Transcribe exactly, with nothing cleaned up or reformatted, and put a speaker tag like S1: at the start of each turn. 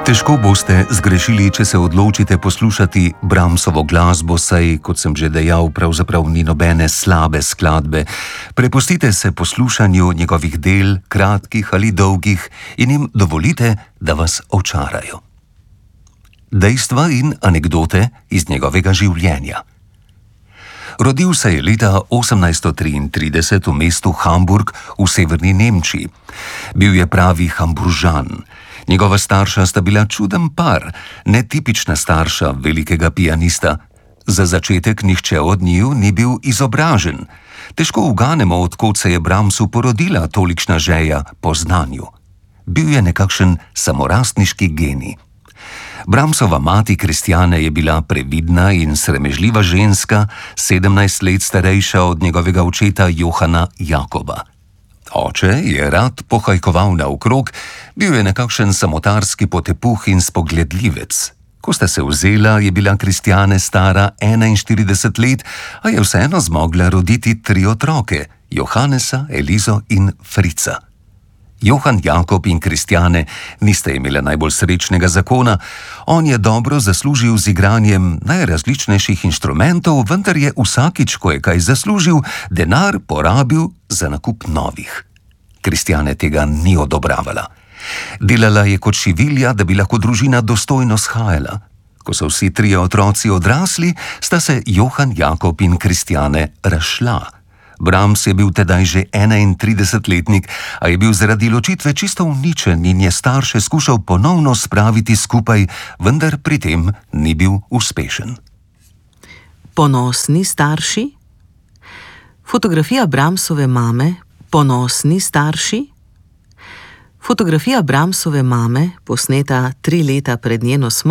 S1: Težko boste zgrešili, če se odločite poslušati Brahmsovo glasbo, saj, kot sem že dejal, pravzaprav ni nobene slabe skladbe. Prepustite se poslušanju njegovih del, kratkih ali dolgih, in jim dovolite, da vas očarajo. Dejstva in anekdote iz njegovega življenja. Rodil se je leta osemnajststo triintrideset v mestu Hamburg v severni Nemčiji. Bil je pravi Hamburžan. Njegova starša sta bila čuden par, netipična starša velikega pianista. Za začetek nihče od njiju ni bil izobražen. Težko uganemo, od kod se je Brahmsu porodila tolikšna želja po znanju. Bil je nekakšen samorastniški genij. Brahmsova mati Kristjane je bila previdna in sramežljiva ženska, sedemnajst let starejša od njegovega očeta Johana Jakoba. Oče je rad pohajkoval naokrog, bil je nekakšen samotarski potepuh in spogledljivec. Ko sta se vzela, je bila Kristjane stara enainštirideset let, a je vseeno zmogla roditi tri otroke, Johannesa, Elizo in Frica. Johan Jakob in Kristjane nista imela najbolj srečnega zakona. On je dobro zaslužil z igranjem najrazličnejših inštrumentov, vendar je vsakič, ko je kaj zaslužil, denar porabil za nakup novih. Kristjane tega ni odobravala. Delala je kot šivilja, da bi lahko družina dostojno shajala. Ko so vsi trije otroci odrasli, sta se Johan Jakob in Kristjane razšla. Brahms je bil tedaj že enaintridesetletnik, a je bil zaradi ločitve čisto uničen in je starše skušal ponovno spraviti skupaj, vendar pri tem ni bil uspešen.
S2: Ponosni starši? Fotografija Brahmsove mame, ponosni starši? Fotografija Brahmsove mame, posneta tri leta pred njeno smrtjo,